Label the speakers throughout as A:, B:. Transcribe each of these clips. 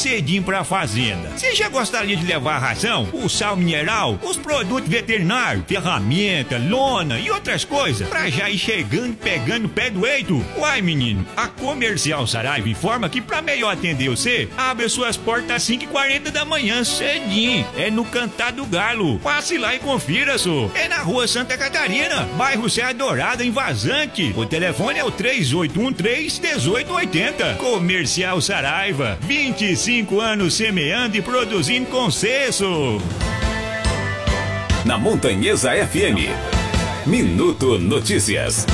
A: cedinho pra fazenda. Você já gostaria de levar a ração, o sal mineral, os produtos veterinários, ferramenta, lona e outras coisas, pra já ir chegando e pegando o pé do eito? Uai, menino, a Comercial Saraiva informa que pra melhor atender você, abre suas portas às 5h40 da manhã, cedinho. É no Cantar do Galo. Passe lá e confira, só. É na Rua Santa Catarina, bairro Serra Dourada, em Vazante. O telefone é o 3813-1880. Comercial Saraiva, 25 anos semeando e produzindo com sucesso.
B: Na Montanhesa FM, Minuto Notícias.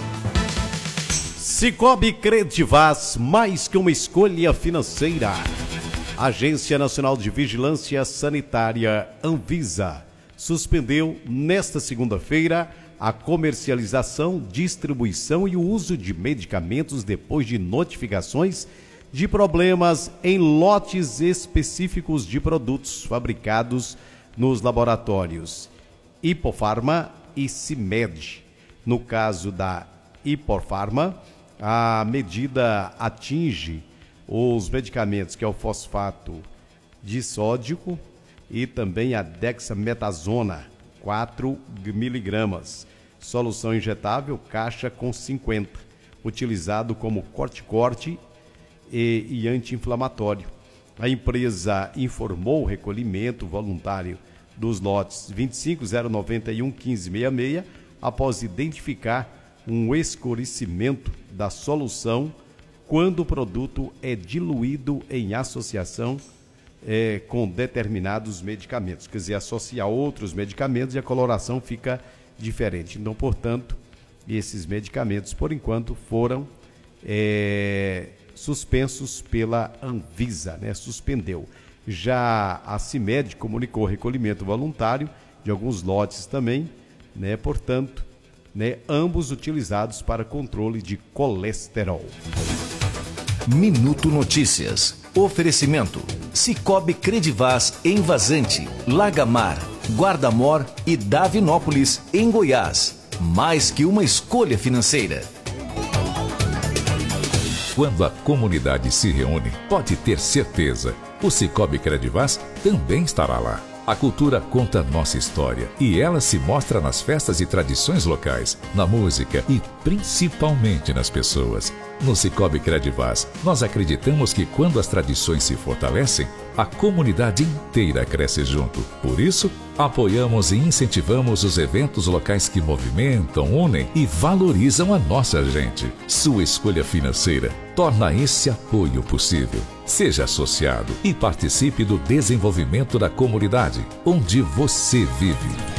C: Cicobi Credivaz, mais que uma escolha financeira. Agência Nacional de Vigilância Sanitária, Anvisa, suspendeu nesta segunda-feira a comercialização, distribuição e o uso de medicamentos depois de notificações de problemas em lotes específicos de produtos fabricados nos laboratórios Hipofarma e CIMED. No caso da Hipofarma, a medida atinge os medicamentos que é o fosfato disódico e também a dexametasona, 4 miligramas, solução injetável, caixa com 50, utilizado como corticoide e anti-inflamatório. A empresa informou o recolhimento voluntário dos lotes 25091-1566 após identificar um escurecimento da solução quando o produto é diluído em associação com determinados medicamentos, quer dizer, associar outros medicamentos e a coloração fica diferente. Então, portanto, esses medicamentos, por enquanto, foram suspensos pela Anvisa, suspendeu. Já a CIMED comunicou o recolhimento voluntário de alguns lotes também, portanto, ambos utilizados para controle de colesterol.
D: Minuto Notícias. Oferecimento: Cicobi Credivaz em Vazante, Lagamar, Guarda-Mor e Davinópolis, em Goiás. Mais que uma escolha financeira.
E: Quando a comunidade se reúne, pode ter certeza, o Cicobi Credivaz também estará lá. A cultura conta nossa história e ela se mostra nas festas e tradições locais, na música e principalmente nas pessoas. No Cicobi Credivaz, nós acreditamos que quando as tradições se fortalecem, a comunidade inteira cresce junto. Por isso, apoiamos e incentivamos os eventos locais que movimentam, unem e valorizam a nossa gente. Sua escolha financeira torna esse apoio possível. Seja associado e participe do desenvolvimento da comunidade onde você vive.